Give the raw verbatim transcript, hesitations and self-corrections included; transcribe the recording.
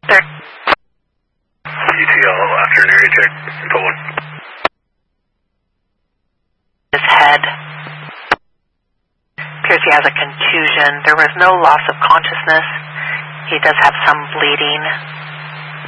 There. E T L after an area check, info one. His head. Appears he has a contusion. There was no loss of consciousness. He does have some bleeding.